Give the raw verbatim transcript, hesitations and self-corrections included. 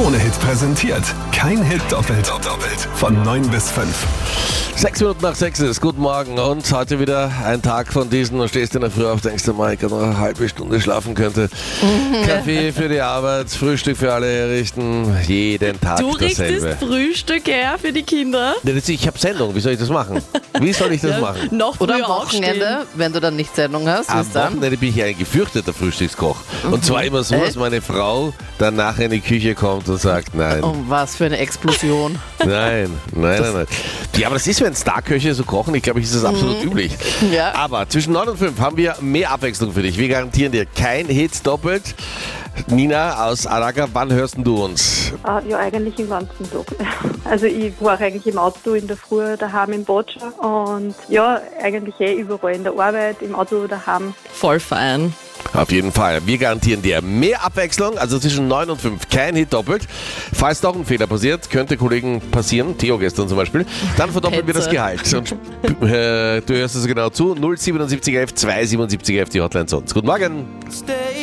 Krone-Hit präsentiert. Kein Hit doppelt. doppelt. Von neun bis fünf. Sechs Minuten nach sechs ist, guten Morgen und heute wieder ein Tag von diesen, du stehst in der Früh auf, denkst du mal, ich kann noch eine halbe Stunde schlafen könnte. Kaffee für die Arbeit, Frühstück für alle herrichten, jeden Tag Du dasselbe. richtest Frühstück her für die Kinder? Ja, das- Ich habe Sendung, wie soll ich das machen? Wie soll ich das machen? Noch Oder früher am Wochenende, aufstehen. wenn du dann nicht Sendung hast, Am ist dann? Wochenende bin ich ein gefürchteter Frühstückskoch. Und zwar immer so, dass Echt? meine Frau dann nachher in die Küche kommt und sagt, nein, Oh, was für eine Explosion. nein, nein, nein, nein. Ja, aber das ist, wenn Starköche so kochen, ich glaube, ist das absolut üblich. Ja. Aber zwischen neun und fünf haben wir mehr Abwechslung für dich. Wir garantieren dir kein Hit doppelt. Nina aus Araga, wann hörst denn du uns? Ah, ja, eigentlich den ganzen Tag. Also ich war eigentlich im Auto in der Früh, daheim im Botscha und ja, eigentlich eh überall in der Arbeit, im Auto, daheim. Voll fein. Auf jeden Fall. Wir garantieren dir mehr Abwechslung, also zwischen neun und fünf kein Hit doppelt. Falls doch ein Fehler passiert, könnte Kollegen passieren, Theo gestern zum Beispiel, dann verdoppeln wir das Petze. Gehalt. Und äh, du hörst es genau zu, null sieben sieben eins eins zwei sieben sieben eins eins die Hotline sonst. Guten Morgen.